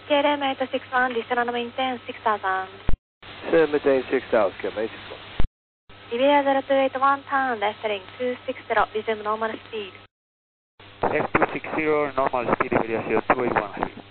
KLM 861, descend on maintain 6000. maintain 6000, maintain 6000. Iberia 0281, turn left heading 260, resume normal speed. F260, normal speed, Iberia 0281.